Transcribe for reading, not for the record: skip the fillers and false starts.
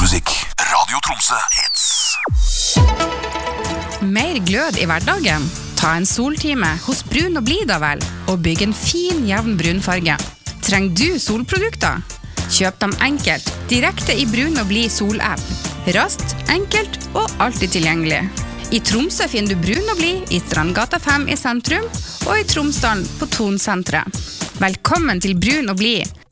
musikk. Radio Tromsø Hits. Mer glød i hverdagen? Ta en soltime hos Brun og Blid da vel, og bygg en fin, jevn brunfarge. Trenger du solprodukter? Kjøp dem enkelt, direkte i Brun og Blid solapp. Raskt, enkelt og alltid tilgjengelig. I Tromsø finner du Brun og Blid i Strandgata 5 i sentrum, og i Tromsdalen på Tonsenteret. Velkommen til Brun og Blid.